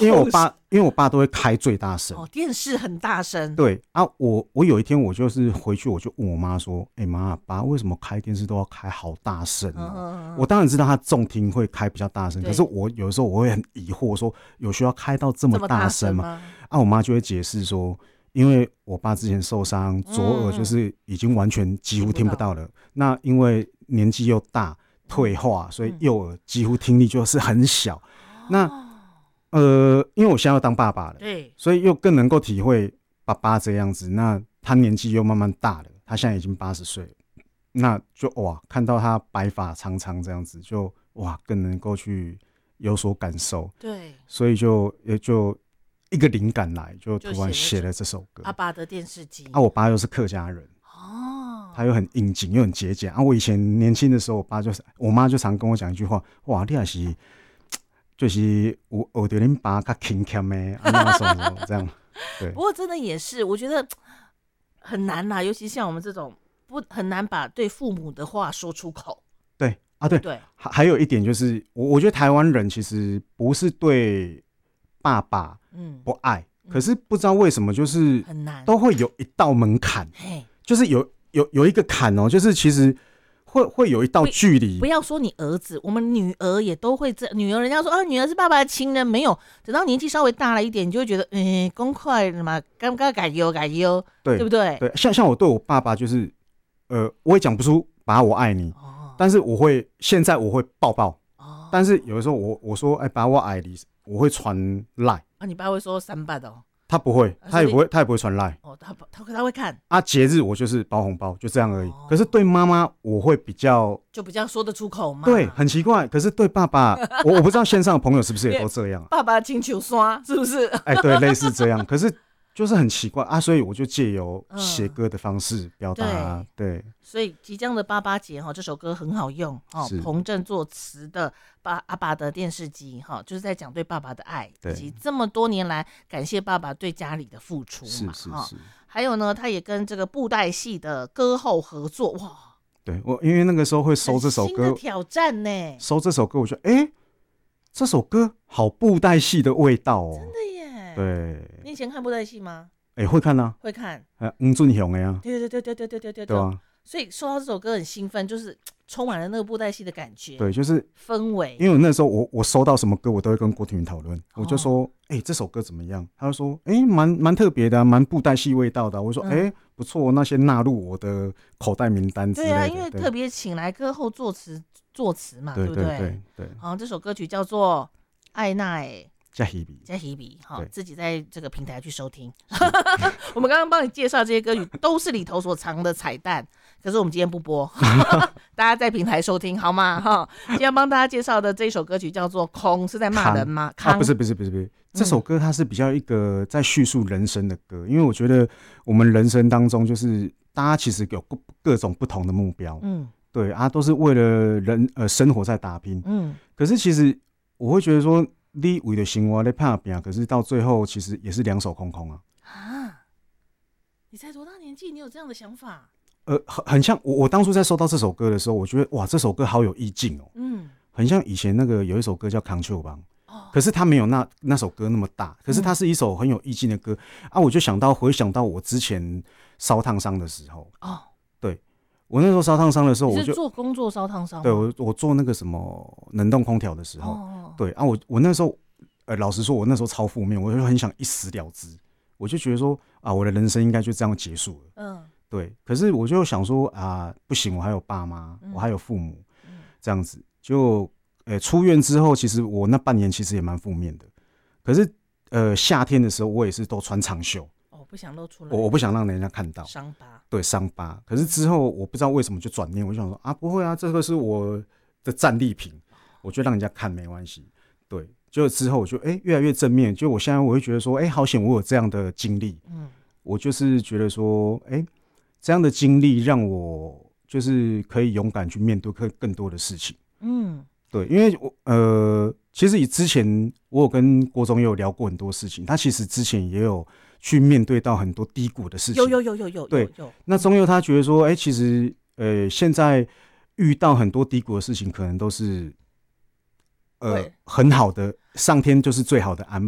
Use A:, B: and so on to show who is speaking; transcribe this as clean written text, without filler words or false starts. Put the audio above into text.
A: 因为我爸都会开最大声，
B: 电视很大声。
A: 对啊，我有一天我就是回去，我就问我妈说：“妈，爸为什么开电视都要开好大声哦？”我当然知道他重听会开比较大声，可是我有的时候我会很疑惑，说有需要开到这么大声吗？我妈就会解释说，因为我爸之前受伤，左耳就是已经完全几乎听不到了。那因为年纪又大，退化，所以右耳几乎听力就是很小。那因为我现在要当爸爸了，
B: 对，
A: 所以又更能够体会爸爸这样子。那他年纪又慢慢大了，他现在已经80岁了，那就哇，看到他白发苍苍这样子，就哇更能够去有所感受。
B: 对，
A: 所以就一个灵感来，就突然写了这首歌。
B: 阿爸的电视机
A: 我爸又是客家人。他又很应景又很节俭我以前年轻的时候，我妈就常跟我讲一句话：哇，你也是，就是有学到恁爸较勤俭的，什么这样。对。
B: 不过真的也是，我觉得很难啦，尤其像我们这种很难把对父母的话说出口。
A: 对啊，对。还有一点就是，我觉得台湾人其实不是对爸爸不爱，可是不知道为什么就是
B: 很难，
A: 都会有一道门槛，就是有一个坎就是其实会有一道距离。
B: 不要说你儿子，我们女儿也都会这。女儿人家说女儿是爸爸的亲人，没有。等到年纪稍微大了一点，你就会觉得公快了嘛，该不该改优，对不对？
A: 对，像我对我爸爸就是，我也讲不出爸我爱你，但是现在我会抱，但是有的时候我说爸我爱你，我会传赖
B: 你爸会说三八的
A: 他不会，他也不会传赖
B: 他会看
A: 节日我就是包红包，就这样而已。可是对妈妈我会比较
B: 说得出口嘛。
A: 对，很奇怪。可是对爸爸，我不知道线上的朋友是不是也都这样。
B: 爸爸亲球刷是不是？
A: 对，类似这样。可是就是很奇怪所以我就借由写歌的方式表达。对，
B: 所以即将的88节这首歌很好用彭震作词的阿爸的电视机就是在讲对爸爸的爱，以及这么多年来感谢爸爸对家里的付出嘛。
A: 是。
B: 还有呢，他也跟这个布袋戏的歌后合作。哇，
A: 对，我因为那个时候会收这首歌，
B: 新的挑战呢。
A: 收这首歌我觉得这首歌好布袋戏的味道
B: 真的耶。
A: 对，
B: 你以前看布袋戏吗？
A: 会看啊，
B: 会看。
A: 俊雄的呀。
B: 对啊。所以收到这首歌很兴奋，就是充满了那个布袋戏的感觉。
A: 对，就是
B: 氛围。
A: 因为我那时候我收到什么歌，我都会跟郭庭云讨论。我就说，这首歌怎么样？他就说，蛮特别的蛮布袋戏味道的。我说，不错，那些纳入我的口袋名单之类的。
B: 对啊，因为特别请来歌后作词嘛，对不对？
A: 对。
B: 这首歌曲叫做《爱那
A: 加希
B: 比》自己在这个平台去收听。我们刚刚帮你介绍这些歌曲，都是里头所藏的彩蛋，可是我们今天不播，大家在平台收听好吗？今天帮大家介绍的这首歌曲叫做《空》，是在骂人吗？
A: 不是，这首歌它是比较一个在叙述人生的歌，因为我觉得我们人生当中就是大家其实有各种不同的目标，对都是为了生活在打拼，可是其实我会觉得说。你为了生活在打拼，可是到最后其实也是两手空空
B: 你才多大年纪，你有这样的想法？
A: 很像我当初在收到这首歌的时候，我觉得哇，这首歌好有意境很像以前那个有一首歌叫《康丘邦》，可是它没有那首歌那么大，可是它是一首很有意境的歌我就回想到我之前烧烫伤的时候对。我那时候烧烫伤的时候，
B: 你是做工作烧烫伤吗？
A: 对，我做那个什么冷冻空调的时候，对我那时候，老实说，我那时候超负面，我就很想一死了之，我就觉得说我的人生应该就这样结束了，对。可是我就想说不行，我还有爸妈，我还有父母，这样子就，出院之后，其实我那半年其实也蛮负面的，可是夏天的时候，我也是都穿长袖。
B: 不想露出来，
A: 我不想让人家看到
B: 伤疤，
A: 对伤疤。可是之后我不知道为什么就转念，我就想说不会这个是我的战利品，我就让人家看没关系。对，就之后我就越来越正面，就我现在我会觉得说好险我有这样的经历，我就是觉得说这样的经历让我就是可以勇敢去面对更多的事情。对，因为其实之前我有跟国中也有聊过很多事情，他其实之前也有去面对到很多低谷的事情。
B: 有。
A: 对，那中佑他觉得说，其实现在遇到很多低谷的事情，可能都是很好的，上天就是最好的安